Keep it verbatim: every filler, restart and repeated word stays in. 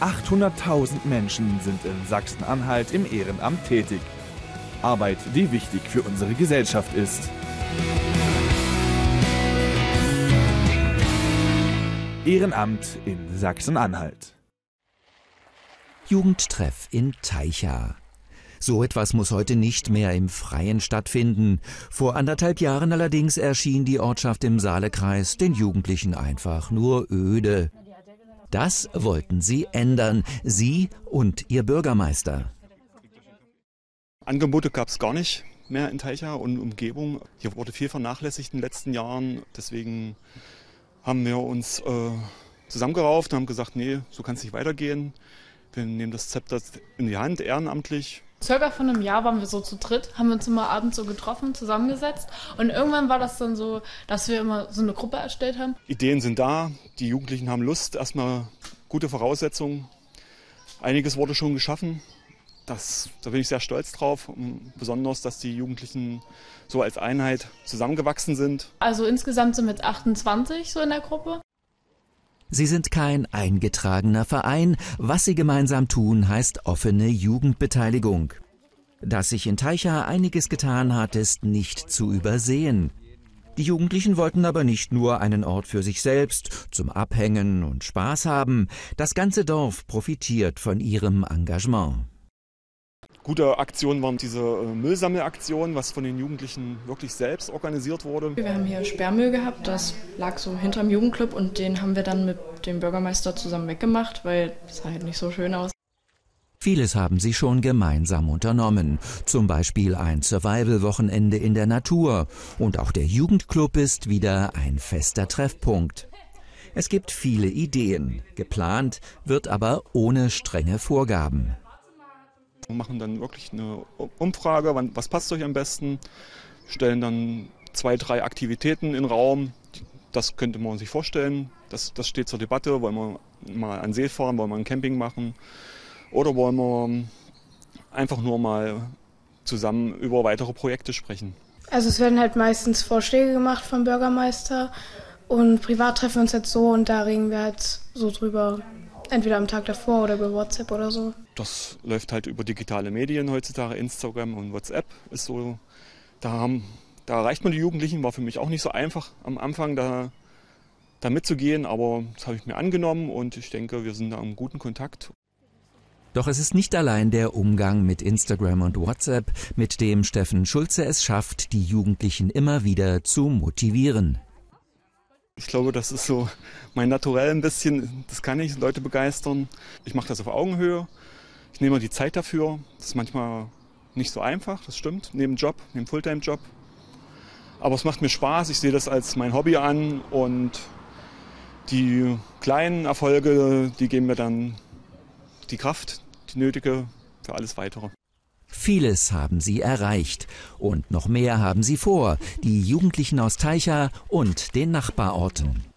achthunderttausend Menschen sind in Sachsen-Anhalt im Ehrenamt tätig. Arbeit, die wichtig für unsere Gesellschaft ist. Ehrenamt in Sachsen-Anhalt. Jugendtreff in Teicha. So etwas muss heute nicht mehr im Freien stattfinden. Vor anderthalb Jahren allerdings erschien die Ortschaft im Saalekreis den Jugendlichen einfach nur öde. Das wollten sie ändern, sie und ihr Bürgermeister. Angebote gab es gar nicht mehr in Teicha und Umgebung. Hier wurde viel vernachlässigt in den letzten Jahren. Deswegen haben wir uns äh, zusammengerauft und haben gesagt, nee, so kann es nicht weitergehen. Wir nehmen das Zepter in die Hand, ehrenamtlich. Circa vor einem Jahr waren wir so zu dritt, haben wir uns immer abends so getroffen, zusammengesetzt. Und irgendwann war das dann so, dass wir immer so eine Gruppe erstellt haben. Ideen sind da, die Jugendlichen haben Lust, erstmal gute Voraussetzungen. Einiges wurde schon geschaffen. Das, da bin ich sehr stolz drauf, besonders, dass die Jugendlichen so als Einheit zusammengewachsen sind. Also insgesamt sind wir jetzt achtundzwanzig so in der Gruppe. Sie sind kein eingetragener Verein. Was sie gemeinsam tun, heißt offene Jugendbeteiligung. Dass sich in Teicha einiges getan hat, ist nicht zu übersehen. Die Jugendlichen wollten aber nicht nur einen Ort für sich selbst, zum Abhängen und Spaß haben. Das ganze Dorf profitiert von ihrem Engagement. Gute Aktionen waren diese Müllsammelaktion, was von den Jugendlichen wirklich selbst organisiert wurde. Wir haben hier Sperrmüll gehabt, das lag so hinterm Jugendclub und den haben wir dann mit dem Bürgermeister zusammen weggemacht, weil es sah halt nicht so schön aus. Vieles haben sie schon gemeinsam unternommen, zum Beispiel ein Survival-Wochenende in der Natur. Und auch der Jugendclub ist wieder ein fester Treffpunkt. Es gibt viele Ideen, geplant wird aber ohne strenge Vorgaben. Wir machen dann wirklich eine Umfrage, was passt euch am besten, stellen dann zwei, drei Aktivitäten in den Raum. Das könnte man sich vorstellen, das, das steht zur Debatte. Wollen wir mal an den See fahren, wollen wir ein Camping machen oder wollen wir einfach nur mal zusammen über weitere Projekte sprechen. Also es werden halt meistens Vorschläge gemacht vom Bürgermeister und privat treffen wir uns jetzt so und da reden wir halt so drüber. Entweder am Tag davor oder über WhatsApp oder so. Das läuft halt über digitale Medien heutzutage, Instagram und WhatsApp ist so. Da, haben, da erreicht man die Jugendlichen, war für mich auch nicht so einfach am Anfang da, da mitzugehen, aber das habe ich mir angenommen und ich denke, wir sind da im guten Kontakt. Doch es ist nicht allein der Umgang mit Instagram und WhatsApp, mit dem Steffen Schulze es schafft, die Jugendlichen immer wieder zu motivieren. Ich glaube, das ist so mein Naturell ein bisschen, das kann ich, Leute begeistern. Ich mache das auf Augenhöhe, ich nehme die Zeit dafür. Das ist manchmal nicht so einfach, das stimmt, neben Job, neben Fulltime-Job. Aber es macht mir Spaß, ich sehe das als mein Hobby an und die kleinen Erfolge, die geben mir dann die Kraft, die nötige für alles Weitere. Vieles haben sie erreicht und noch mehr haben sie vor, die Jugendlichen aus Teicha und den Nachbarorten.